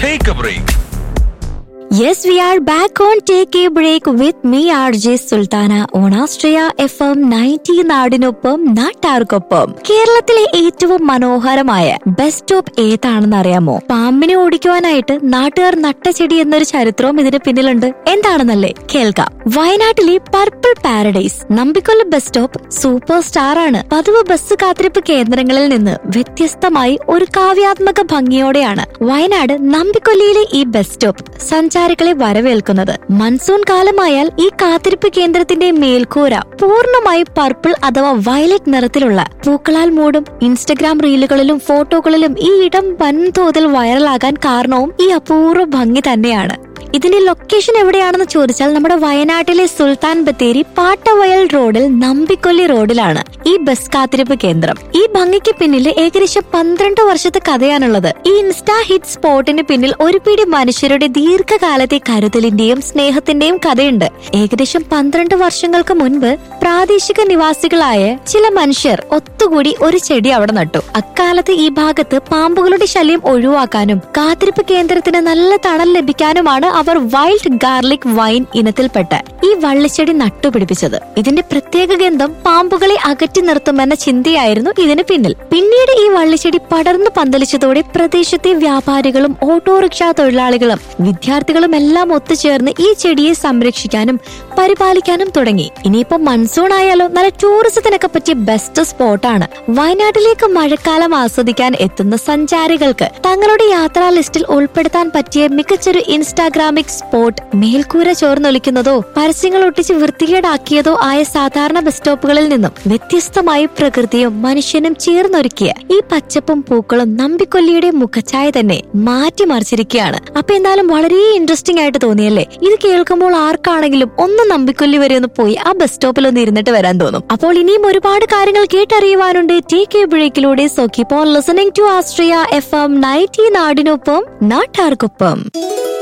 Take a break. Yes, we are back on Take a Break with me, RJ Sultana, on Austria FM 90 നാടിനൊപ്പം നാട്ടാർക്കൊപ്പം. കേരളത്തിലെ ഏറ്റവും മനോഹരമായ bus stop ഏതാണെന്ന് അറിയാമോ? പാമ്പിനെ ഓടിക്കുവാനായിട്ട് നാട്ടുകാർ നട്ട ചെടി എന്നൊരു ചരിത്രവും ഇതിന് പിന്നിലുണ്ട്. എന്താണെന്നല്ലേ കേൾക്കാം. വയനാട്ടിലെ purple paradise നമ്പിക്കൊല്ലം bus stop super star ആണ്. പതിവ് ബസ് കാത്തിരിപ്പ് കേന്ദ്രങ്ങളിൽ നിന്ന് വ്യത്യസ്തമായി ഒരു കാവ്യാത്മക ഭംഗിയോടെയാണ് വയനാട് നമ്പിക്കൊല്ലിയിലെ ഈ ബസ് സ്റ്റോപ്പ് സഞ്ചാരികളെ വരവേൽക്കുന്നത്. മൺസൂൺ കാലമായാൽ ഈ കാത്തിരിപ്പ് കേന്ദ്രത്തിന്റെ മേൽക്കൂര പൂർണ്ണമായി പർപ്പിൾ അഥവാ വയലറ്റ് നിറത്തിലുള്ള പൂക്കളാൽ മൂടും. ഇൻസ്റ്റഗ്രാം റീലുകളിലും ഫോട്ടോകളിലും ഈ ഇടം വൻതോതിൽ വൈറലാകാൻ കാരണവും ഈ അപൂർവ ഭംഗി തന്നെയാണ്. ഇതിന്റെ ലൊക്കേഷൻ എവിടെയാണെന്ന് ചോദിച്ചാൽ നമ്മുടെ വയനാട്ടിലെ സുൽത്താൻ ബത്തേരി പാട്ടവയൽ റോഡിൽ നമ്പിക്കൊല്ലി റോഡിലാണ് ഈ ബസ് കാത്തിരിപ്പ് കേന്ദ്രം. ഈ ഭംഗിക്ക് പിന്നിൽ ഏകദേശം 12 വർഷത്തെ കഥയാണുള്ളത്. ഈ ഇൻസ്റ്റാ ഹിറ്റ് സ്പോട്ടിന് പിന്നിൽ ഒരു പിടി മനുഷ്യരുടെ ദീർഘകാലത്തെ കരുതലിന്റെയും സ്നേഹത്തിന്റെയും കഥയുണ്ട്. ഏകദേശം 12 വർഷങ്ങൾക്ക് മുൻപ് പ്രാദേശിക നിവാസികളായ ചില മനുഷ്യർ ഒത്തുകൂടി ഒരു ചെടി അവിടെ നട്ടു. അക്കാലത്ത് ഈ ഭാഗത്ത് പാമ്പുകളുടെ ശല്യം ഒഴിവാക്കാനും കാത്തിരിപ്പ് കേന്ദ്രത്തിന് നല്ല തണൽ ലഭിക്കാനുമാണ് അവർ വൈൽഡ് ഗാർലിക് വൈൻ ഇനത്തിൽപ്പെട്ട ഈ വള്ളിച്ചെടി നട്ടുപിടിപ്പിച്ചത്. ഇതിന്റെ പ്രത്യേക ഗന്ധം പാമ്പുകളെ അകറ്റി നിർത്തുമെന്ന ചിന്തയായിരുന്നു ഇതിന് പിന്നിൽ. പിന്നീട് ഈ വള്ളിച്ചെടി പടർന്നു പന്തലിച്ചതോടെ പ്രദേശത്തെ വ്യാപാരികളും ഓട്ടോറിക്ഷ തൊഴിലാളികളും വിദ്യാർത്ഥികളും എല്ലാം ഒത്തുചേർന്ന് ഈ ചെടിയെ സംരക്ഷിക്കാനും പരിപാലിക്കാനും തുടങ്ങി. ഇനിയിപ്പോ മൺസൂൺ ആയാലോ നല്ല ടൂറിസത്തിനൊക്കെ പറ്റിയ ബെസ്റ്റ് സ്പോട്ടാണ്. വയനാട്ടിലേക്ക് മഴക്കാലം ആസ്വദിക്കാൻ എത്തുന്ന സഞ്ചാരികൾക്ക് തങ്ങളുടെ യാത്രാ ലിസ്റ്റിൽ ഉൾപ്പെടുത്താൻ പറ്റിയ മികച്ചൊരു ഇൻസ്റ്റാഗ്രാമിക് സ്പോട്ട്. മേൽക്കൂര ചോർന്നൊലിക്കുന്നതോ പരസ്യങ്ങൾ ഒട്ടിച്ച് വൃത്തികേടാക്കിയതോ ആയ സാധാരണ ബസ് സ്റ്റോപ്പുകളിൽ നിന്നും വ്യത്യസ്തമായി പ്രകൃതിയും മനുഷ്യനും ചേർന്നൊരുക്കിയ ഈ പച്ചപ്പും പൂക്കളും നമ്പിക്കൊല്ലിയുടെ മുഖച്ഛായ തന്നെ മാറ്റിമറിച്ചിരിക്കുകയാണ്. അപ്പൊ എന്തായാലും വളരെ ഇൻട്രസ്റ്റിംഗ് ആയിട്ട് തോന്നിയല്ലേ? ഇത് കേൾക്കുമ്പോൾ ആർക്കാണെങ്കിലും ഒന്ന് നമ്പിക്കൊല്ലി വരെ ഒന്ന് പോയി ആ ബസ് സ്റ്റോപ്പിൽ ഒന്ന് ഇരുന്നിട്ട് വരാൻ തോന്നും. അപ്പോൾ ഇനിയും ഒരുപാട് കാര്യങ്ങൾ കേട്ടറിയുവാനുണ്ട് take A ബ്രേക്കിലൂടെ. So keep on listening to Austria FM 90 നാടിനൊപ്പം നാട്ടാർക്കൊപ്പം.